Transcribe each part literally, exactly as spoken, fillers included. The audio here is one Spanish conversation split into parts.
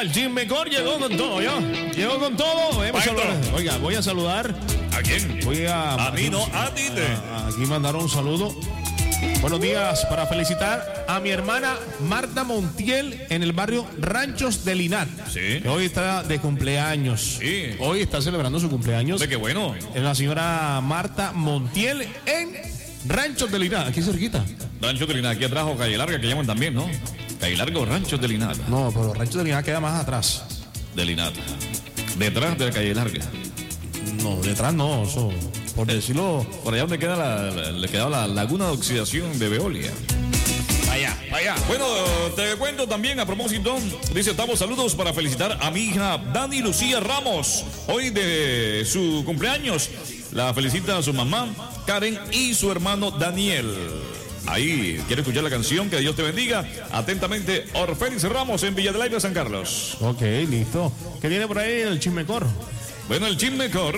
el Chismecor llegó con todo, ¿ya? Llegó con todo. Vamos a saludar. Oiga, voy a saludar. ¿A quién? Voy a... A mí no, a ti te. a- Aquí mandaron un saludo. Buenos días, para felicitar a mi hermana Marta Montiel en el barrio Ranchos de Linat. Sí. Que hoy está de cumpleaños. Sí. Hoy está celebrando su cumpleaños. Hombre, qué bueno. Es la señora Marta Montiel en Ranchos de Linat, aquí cerquita. Rancho de Linat, aquí atrás o Calle Larga, que llaman también, ¿no? Calle Larga o Rancho de Linat. No, pero Ranchos de Linat queda más atrás. De Linat. Detrás de la Calle Larga. No, detrás no, eso, por decirlo. Por allá donde queda la, la- le quedaba la laguna de oxidación de Veolia. Vaya, vaya. Bueno, te cuento también a propósito, dice, estamos saludos para felicitar a mi hija Dani Lucía Ramos, hoy de su cumpleaños. La felicita a su mamá, Karen, y su hermano Daniel. Ahí, quiere escuchar la canción, que Dios te bendiga. Atentamente, Orfénix Ramos en Villa del Aire, San Carlos. Ok, listo. ¿Qué viene por ahí el chismecor? Bueno, el chismecor.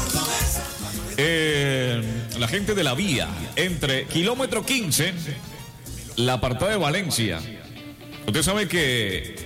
Eh, la gente de la vía entre kilómetro quince, la apartada de Valencia. Usted sabe que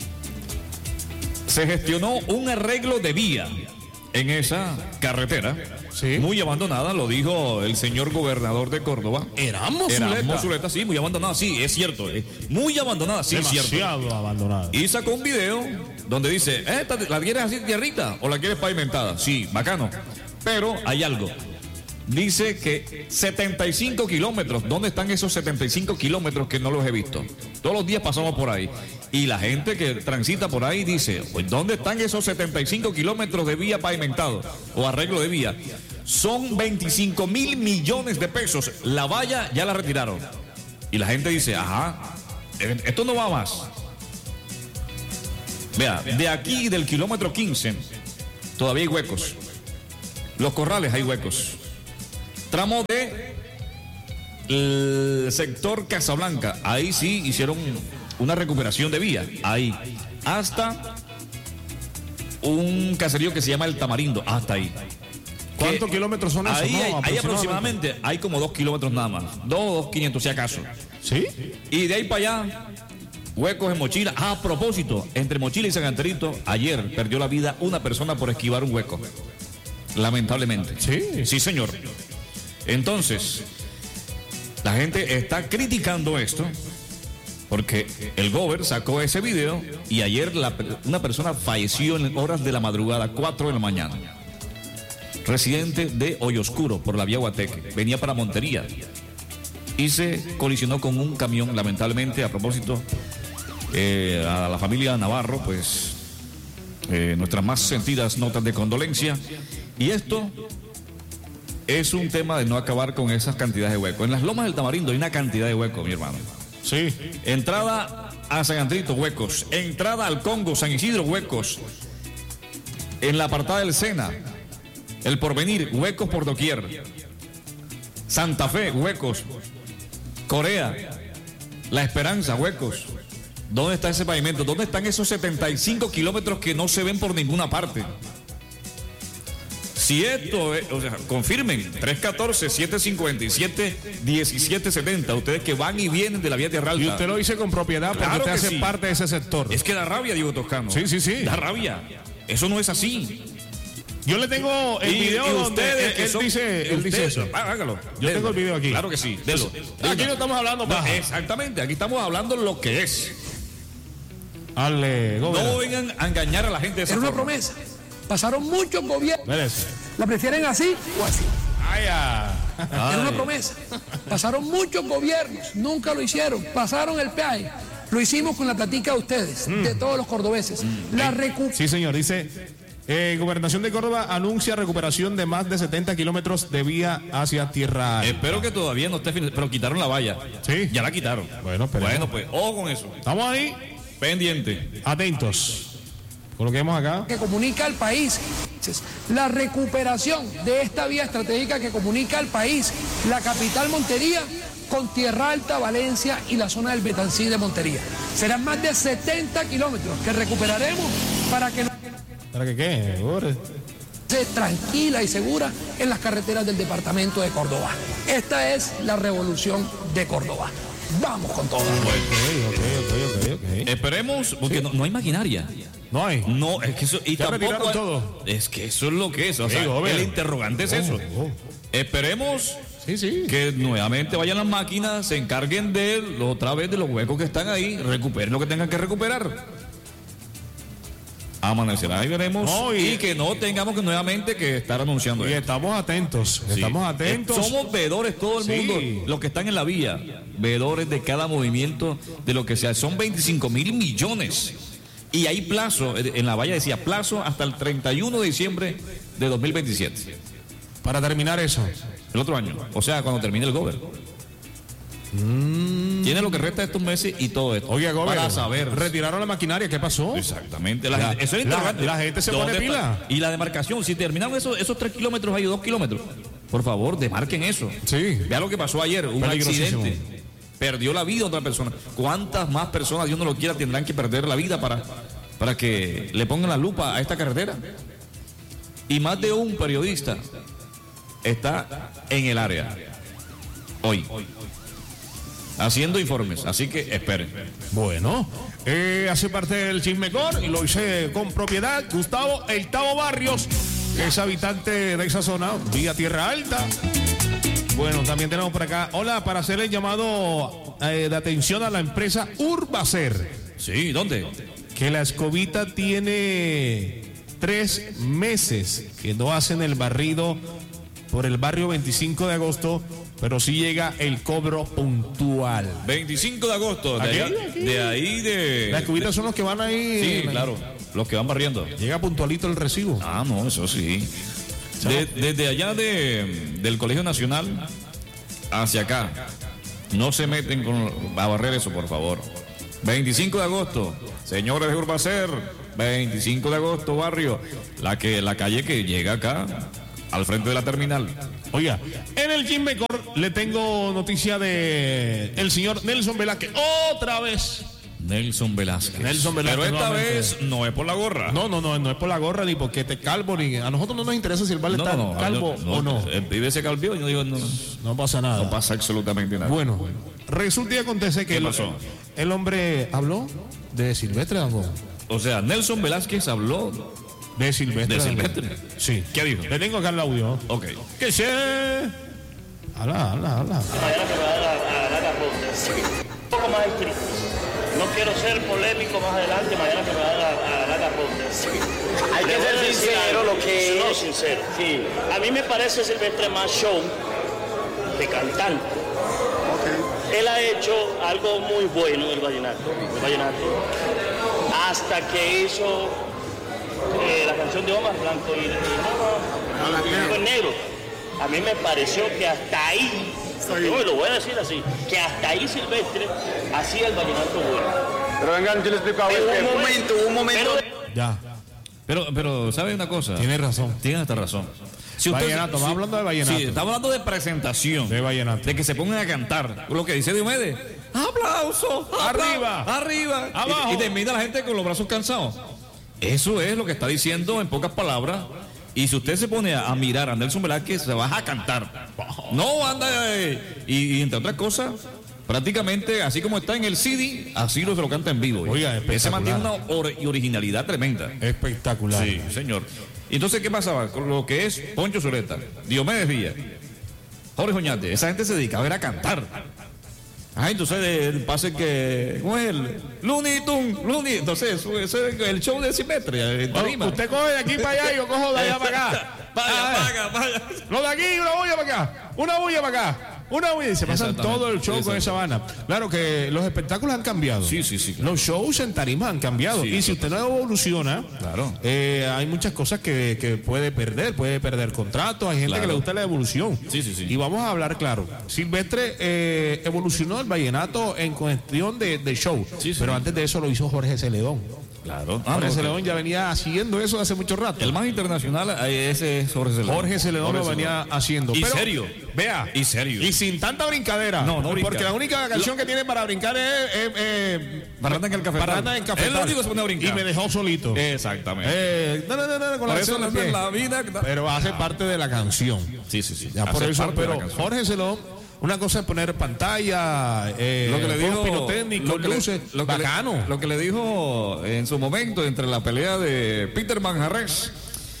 se gestionó un arreglo de vía en esa carretera, Sí. muy abandonada, lo dijo el señor gobernador de Córdoba. Erasmo Erasmo Zuleta. Zuleta, sí, muy abandonada, sí, es cierto. eh, Muy abandonada, sí, es cierto. Demasiado abandonado. Y sacó un video donde dice, "Eh, ¿la quieres así tierrita o la quieres pavimentada?" Sí, bacano. Pero hay algo. Dice que setenta y cinco kilómetros. ¿Dónde están esos setenta y cinco kilómetros que no los he visto? Todos los días pasamos por ahí. Y la gente que transita por ahí dice, pues, ¿dónde están esos setenta y cinco kilómetros de vía pavimentado o arreglo de vía? Son veinticinco mil millones de pesos. La valla ya la retiraron. Y la gente dice, ajá, esto no va más. Vea, de aquí del kilómetro quince todavía hay huecos. Los corrales hay huecos. Tramo de el sector Casablanca, ahí sí hicieron una recuperación de vía, ahí. Hasta un caserío que se llama El Tamarindo, hasta ahí. ¿Cuántos Que kilómetros son esos? Ahí, No, hay- ahí aproximadamente. aproximadamente hay como dos kilómetros nada más. Dos, dos quinientos si acaso. ¿Sí? Y de ahí para allá, huecos en mochila. Ah, a propósito, entre Mochila y San Anterito, ayer perdió la vida una persona por esquivar un hueco. Lamentablemente. Sí. Sí, señor. Entonces, la gente está criticando esto porque el Gober sacó ese video y ayer la- una persona falleció en horas de la madrugada, cuatro de la mañana. Residente de Hoyoscuro, por la vía Guateque. Venía para Montería y se colisionó con un camión, lamentablemente. A propósito, eh, a la familia Navarro, pues eh, nuestras más sentidas notas de condolencia. Y esto es un tema de no acabar con esas cantidades de huecos. En las lomas del Tamarindo hay una cantidad de huecos, mi hermano. Sí. Entrada a San Antrito, huecos. Entrada al Congo, San Isidro, huecos. En la apartada del Sena, El Porvenir, huecos por doquier. Santa Fe, huecos. Corea, La Esperanza, huecos. ¿Dónde está ese pavimento? ¿Dónde están esos setenta y cinco kilómetros que no se ven por ninguna parte? Si esto es, o sea, confirmen, tres uno cuatro, siete cinco siete, uno siete siete cero, ustedes que van y vienen de la vía Tierra Alta. Y usted lo dice con propiedad porque Claro usted que hace sí. parte de ese sector. Es que da rabia, Diego Toscano. Sí, sí, sí. Da rabia. Eso no es así. Yo le tengo el Y- video y donde ustedes él, que él son- dice, él dice ustedes- eso. Ah, hágalo. Yo Delo. tengo el video aquí. Claro que sí. Delo. Aquí no estamos hablando No, paja. exactamente. Aquí estamos hablando lo que es. Dale, No gobernador. vengan a engañar a la gente de esa Era una forma. promesa. Pasaron muchos gobiernos. Espérese. ¿La prefieren así o así? Ay, ah. Era una promesa. Pasaron muchos gobiernos. Nunca lo hicieron. Pasaron el peaje. Lo hicimos con la platica de ustedes, de todos los cordobeses. La recu- Sí, señor. Dice, eh, Gobernación de Córdoba anuncia recuperación de más de setenta kilómetros de vía hacia Tierra Alta. Espero que todavía no esté fin, pero quitaron la valla. Sí. Ya la quitaron. Bueno, esperemos. Bueno, pues, ojo con eso. Estamos ahí, Pendiente. atentos. Con lo que vemos acá. que comunica al país. La recuperación de esta vía estratégica que comunica al país, la capital Montería, con Tierra Alta, Valencia y la zona del Betancí de Montería. Serán más de setenta kilómetros que recuperaremos para que ¿Para qué qué? Gore? se tranquila y segura en las carreteras del departamento de Córdoba. Esta es la revolución de Córdoba. Vamos con todo. Ok, ok, ok, ok, ok. Esperemos, porque Sí. no, no hay maquinaria. No hay. No, es que eso. Y Ya tampoco retiraron hay- todo. Es que eso es lo que es. O sea, Sí, joven. el interrogante es eso. Oh, oh. Esperemos Sí, sí. que nuevamente vayan las máquinas, se encarguen de otra vez de los huecos que están ahí, recuperen lo que tengan que recuperar. Amanecerá y veremos. No, y- y, que no tengamos que nuevamente que estar anunciando Y esto. estamos atentos. Sí. Estamos atentos. Eh, Somos veedores todo el Sí. mundo, los que están en la vía, veedores de cada movimiento, de lo que sea. Son veinticinco mil millones. Y hay plazo, eh, en la valla decía plazo hasta el treinta y uno de diciembre de dos mil veintisiete, Para terminar eso. el otro año. O sea, cuando termine el gober. Tiene lo que resta de estos meses y todo esto. Oye, Gober, para saber. retiraron la maquinaria. ¿Qué pasó? Exactamente. La La- gente- eso es la- interrogante. la gente se ¿Dónde pone está? pila. Y la demarcación, si terminaron esos, esos tres kilómetros ahí, dos kilómetros, por favor, demarquen eso. Sí. Vea lo que pasó ayer, un Peligrosísimo. accidente. Perdió la vida otra persona. ¿Cuántas más personas, Dios no lo quiera, tendrán que perder la vida para, para que le pongan la lupa a esta carretera? Y más de un periodista está en el área hoy, haciendo informes. Así que esperen. Bueno, eh, hace parte del Chismecor y lo hice con propiedad. Gustavo El Tavo Barrios, que es habitante de esa zona, vía Tierra Alta. Bueno, también tenemos por acá, hola, para hacer el llamado eh, de atención a la empresa Urbacer, Sí, ¿dónde? que la escobita tiene tres meses que no hacen el barrido por el barrio veinticinco de agosto, pero sí llega el cobro puntual. veinticinco de agosto, de, Aquí, allá- aquí. de ahí de... Las escobitas son los que van ahí. Sí, claro, los que van barriendo. Llega puntualito el recibo. Ah, no, eso sí. De- desde allá de, del Colegio Nacional hacia acá, no se meten con, a barrer eso, por favor. veinticinco de agosto, señores de Urbacer, veinticinco de agosto, barrio, la que la calle que llega acá, al frente de la terminal. Oiga, en el Chismecor le tengo noticia de el señor Nelson Velázquez. Otra vez. Nelson Velázquez. Nelson Velázquez Pero esta nuevamente. vez no es por la gorra. No, no, no, no es por la gorra ni porque te calvo ni a nosotros no nos interesa si el vale está calvo no, o no. El pibe se calvió y yo digo, no, No pasa nada. no pasa absolutamente nada. Bueno, resulta y acontece que ¿Qué el, pasó? el hombre habló de Silvestre Dangond. O sea, Nelson Velázquez habló. De Silvestre. ¿De Dangond. Silvestre? Sí. ¿Qué dijo? Le tengo acá el audio. Ok. Que se. Habla, habla, habla. Mañana que me va a dar a ganar la ronda. Un poco más estricto. No quiero ser polémico más adelante, mañana que me va a dar a ganar la ronda. Hay que Le voy ser a decir sincero algo. lo que No, es. sincero. Sí. A mí me parece Silvestre más show de cantante. Él ha hecho algo muy bueno del vallenato, del vallenato, hasta que hizo eh, la canción de Omar Blanco y, y no, no, Blanco y Negro. A mí me pareció que hasta ahí, yo lo voy a decir así, que hasta ahí Silvestre hacía el vallenato bueno. Pero vengan, yo les explico a Pero un después- momento, un momento. pero- Ya, Pero, pero, ¿sabe una cosa? tiene razón. Tiene esta razón. Si Vallenato, vamos hablando de vallenato. Sí, estamos hablando de presentación. De vallenato. De que se pongan a cantar. Lo que dice Diomedes. ¡Aplauso! apla- Arriba. ¡Arriba! Abajo. Y, y termina la gente con los brazos cansados. Eso es lo que está diciendo en pocas palabras. Y si usted se pone a, a mirar a Nelson Velázquez, se va a cantar. No anda. eh, y, y entre otras cosas, prácticamente así como está en el C D, así lo se lo canta en vivo. Oiga, Ese espectacular. mantiene una or- originalidad tremenda. Espectacular. Sí, señor. Y entonces, ¿qué pasaba? Con lo que es Poncho Zuleta, Diomedes Díaz, Jorge Oñate, esa gente se dedicaba era a cantar. Ah, entonces el pase que. ¿Cómo es el? Looney Tunes, Looney. Entonces, eso, eso es el show de Simetria. en Bueno, tarima. usted coge de aquí para allá y yo cojo de allá para acá. Vaya, Ah, vaya, vaya. Lo de aquí, una bulla para acá, una bulla para acá, una bulla y se pasan Exactamente. todo el show con esa banda. Claro que los espectáculos han cambiado. Sí, sí, sí, claro. Los shows en tarima han cambiado. Sí, y si usted no evoluciona, Claro. eh, hay muchas cosas que, que puede perder. Puede perder contratos. Hay gente Claro. que le gusta la evolución. Sí, sí, sí. Y vamos a hablar claro. Silvestre eh, evolucionó el vallenato en cuestión de, de show. Sí, sí. Pero antes de eso lo hizo Jorge Celedón. Claro. Ah, Jorge no, Celedón ya venía haciendo eso hace mucho rato. el más internacional, eh, ese es Jorge Celedón. Jorge Celedón lo Jorge venía haciendo. Y Pero, serio. Vea. Y serio. Y sin tanta brincadera. No, no brinca. Porque la única canción que tiene para brincar es. es, eh, Parranda en el cafetal. Parranda en Cafetal. Él lo único que se pone a brincar. Y me dejó solito. Exactamente. Eh, no, no, no, no, con la Por eso acción la, de pie. la vida. Pero hace parte de la canción. Sí, sí, sí. Ya por Hace eso, parte de la pero canción. Jorge Celedón, Una cosa es poner pantalla, eh, lo que le dijo pirotécnicos, lo que luces, le, lo que bacano. Le, lo que le dijo en su momento entre la pelea de Peter Manjarres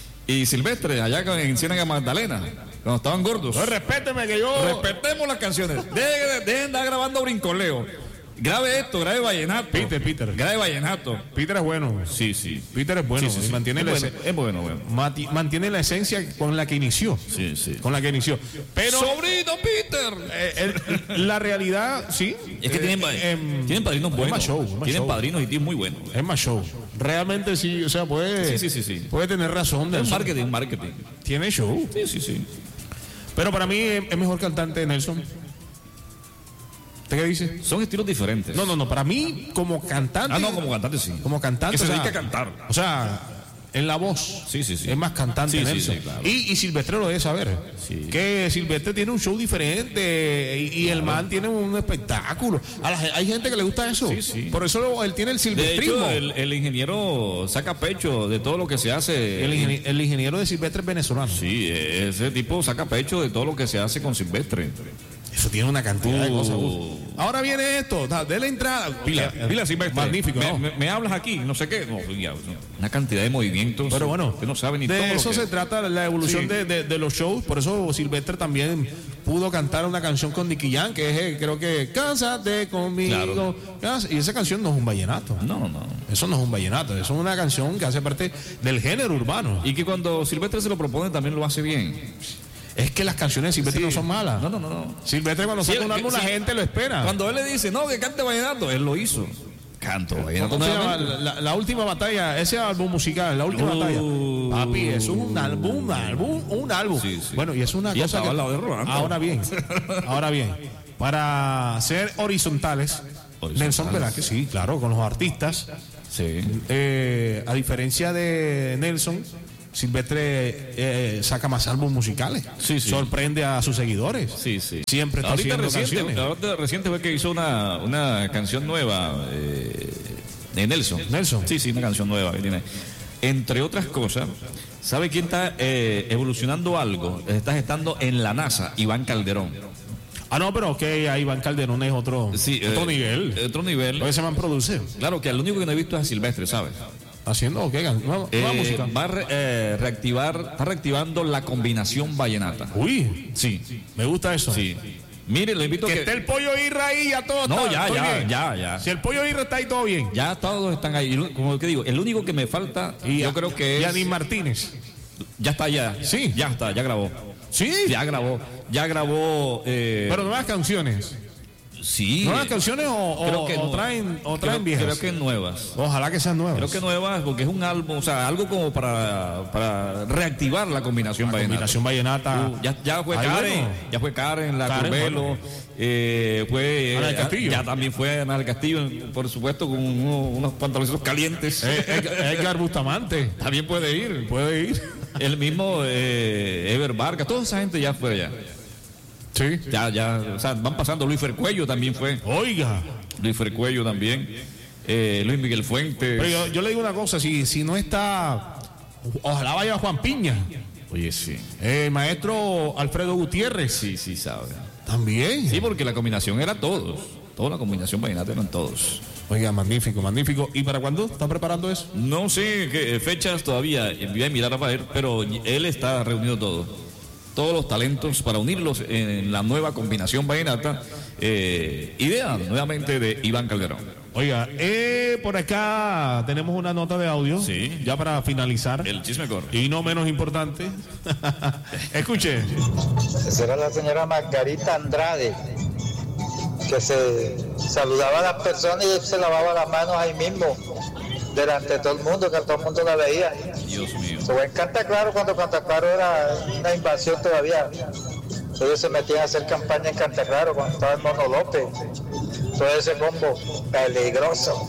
y Silvestre allá en Ciénaga Magdalena, cuando estaban gordos. No, respéteme que yo... Respetemos las canciones. Dejen, dejen de estar grabando brincoleo. Grabe esto, grabe vallenato. Peter, Peter. Grabe vallenato. Peter es bueno. Sí, sí. Peter es bueno. Sí, sí, sí. Mantiene, Es la bueno, ese- es bueno, bueno. mati- mantiene la esencia con la que inició. Sí, sí. Con la que inició. Pero ¡Sobrino Peter! eh, el- la realidad, sí. Es que eh, tienen, em, tienen padrinos es buenos. más show, es más tienen show. padrinos y tíos muy buenos. Es más show. Realmente sí, o sea, puede, Sí, sí, sí, sí. puede tener razón. Es Nelson. marketing, marketing. Tiene show. Sí, sí, sí. Pero para mí es, es mejor cantante Nelson. ¿Usted qué dice? Son estilos diferentes. No, no, no. Para mí, como cantante. Ah, no, como cantante sí. Como cantante. Que se o sea, dedica a cantar. O sea, en la voz. Sí, sí, sí. Es más cantante Sí, sí, Nelson. sí, claro. y, y Silvestre lo debe saber. Sí. Que Silvestre tiene un show diferente y, y el man tiene un espectáculo. A la- hay gente que le gusta eso. Sí, sí. Por eso lo- él tiene el De silvestrismo. hecho, el, el ingeniero saca pecho de todo lo que se hace. el, ingenie- el ingeniero de Silvestre es venezolano. Sí, ese tipo saca pecho de todo lo que se hace con Silvestre. Eso tiene una cantidad de Uh. cosas. Uf. Ahora viene esto, da- de la entrada. Pila, Eh, pila Silvestre. Magnífico, me, ¿no? me- me hablas aquí, no sé qué. No, ya, una cantidad de movimientos. Pero bueno, que no sabe ni todo de lo eso que- se trata la evolución Sí. de, de- de los shows. Por eso Silvestre también pudo cantar una canción con Nicky Jam, que es, eh, creo que, Cásate conmigo. Cas- Y esa canción no es un vallenato. No, no. Eso no es un vallenato, eso es una canción que hace parte del género urbano. Y que cuando Silvestre se lo propone también lo hace bien. Es que las canciones de Silvestre Sí. no son malas. No, no, no, no. Silvestre cuando Sí, saca un que- álbum sí. la gente lo espera. Cuando él le dice, no, que cante vallenato, él lo hizo. Canto vallenato. ¿Cómo se llama? nuevamente. La, la última batalla, ese álbum musical, la última Uh. batalla. Papi, eso es un álbum, un álbum, un álbum. Sí, sí. Bueno, y es una Y cosa estaba que... al lado de Rolando. Ahora bien, ahora bien, para ser horizontales, Horizontales. Nelson Velázquez, sí, claro, con los artistas, Sí. eh, a diferencia de Nelson, Silvestre eh, saca más álbumes musicales. Sí, sí. Sorprende a sus seguidores. Sí, sí. Siempre está ahorita haciendo reciente, canciones. ahorita reciente fue que hizo una, una canción nueva eh, de Nelson. Nelson. Sí, sí, una canción nueva que tiene. Entre otras cosas, ¿sabe quién está eh, evolucionando algo? Está estando en la NASA, Iván Calderón. Ah, no, pero que ahí Iván Calderón es otro, Sí, otro eh, nivel. Otro nivel. Lo que se man produce. Claro que el único que no he visto es a Silvestre, ¿sabes? Haciendo, ¿qué? Nueva, nueva Eh, música. va a re- eh, reactivar, está reactivando la combinación vallenata. Uy, Sí, me gusta eso. sí. Mire, le invito a Que que... esté el pollo Irra ahí, ya todo No, está, ya, estoy ya, bien. ya, ya. Si el pollo Irra está ahí, todo bien. Ya todos están ahí. Y Como que digo, el único que me falta, Y yo a- creo que y es... Anis Martínez. Ya está ya. Sí. Ya está, ya grabó. Sí. Ya grabó. Ya grabó... eh, Pero nuevas canciones. sí. ¿Nuevas canciones o, o- Creo que o no. traen, o traen creo, viejas? creo que nuevas. Ojalá que sean nuevas. Creo que nuevas porque es un álbum, o sea, algo como para, para reactivar la combinación vallenata. Combinación vallenata. Uh, ya, ya fue Ay, Karen, bueno. ya fue Karen, la Karen, Curbelo, bueno. eh, fue Ana del eh, Castillo. ya también fue Ana del Castillo, por supuesto, con unos, unos pantaloncitos calientes. Eh, Edgar, Edgar Bustamante. También puede ir. Puede ir. El mismo eh, Ever Vargas, toda esa gente ya fue allá. Sí. Ya, ya, o sea, van pasando. Luis Fercuello también fue. Oiga. Luis Fercuello también. Eh, Luis Miguel Fuentes. Pero yo, yo le digo una cosa, si, si no está, ojalá vaya Juan Piña. Oye, sí. El maestro Alfredo Gutiérrez. Sí, sí, sabe. También. Sí, porque la combinación era todos. Toda la combinación vallenata eran todos. Oiga, magnífico, magnífico. ¿Y para cuándo están preparando eso? No sé qué fechas todavía, voy a mirar a ver, pero él está reunido todo. Todos los talentos para unirlos en la nueva combinación vallenata. Eh, idea nuevamente de Iván Calderón. Oiga, eh, por acá tenemos una nota de audio. Sí. Ya para finalizar. El chisme corre. Y no menos importante. Escuche. Esa era la señora Margarita Andrade, que se saludaba a las personas y se lavaba las manos ahí mismo, delante de todo el mundo, que todo el mundo la veía. Dios mío. Se en Canta Claro, cuando Canta Claro era una invasión todavía. Ellos se metían a hacer campaña en Canta Claro cuando estaba el Mono López. Todo ese combo peligroso.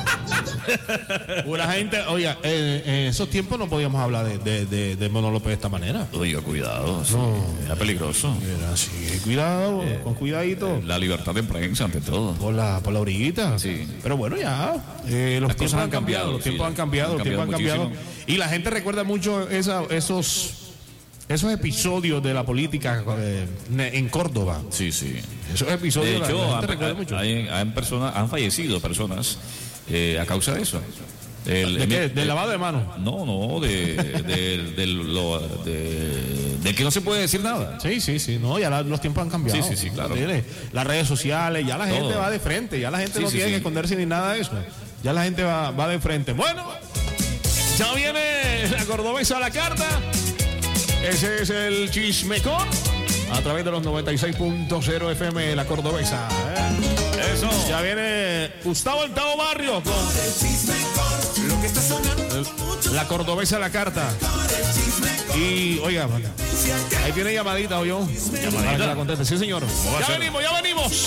Una gente, oiga, en, en esos tiempos no podíamos hablar de, de, de, de Mono López de esta manera. Oiga, cuidado. Sí, No. era peligroso. Era así, cuidado, con cuidadito. La libertad de prensa ante todo. Por la, por la orillita. Sí. Pero bueno, ya. eh, los Las tiempos cosas han han cambiado. cambiado, Los tiempos sí, han cambiado. han Los tiempos han cambiado cambiado. Y la gente recuerda mucho esa, esos esos episodios de la política eh, en Córdoba. Sí, sí. Esos episodios. De hecho, la, la han, recuerda mucho. hay, hay personas, han fallecido personas eh, a causa de eso. El, ¿De qué? el, ¿De lavado de manos? No, no, de, de, de, lo, de, de que no se puede decir nada. Sí, sí, sí, no, ya la, los tiempos han cambiado. Sí, sí, sí, claro. ¿Entiendes? Las redes sociales, ya la gente Todo. va de frente, ya la gente Sí, no sí, tiene sí. que esconderse ni nada de eso. Ya la gente va, va de frente. Bueno, ya viene la cordobesa a la carta. Ese es el Chismecor a través de los noventa y seis punto cero F M, la cordobesa. ¿eh? Eso. Ya viene Gustavo El Tavo Barrios con el- la cordobesa a la carta. Y, oiga, ahí tiene llamadita, ¿o yo? Llamadita. La conteste. Sí, señor. va a Ya ser? venimos, ya venimos.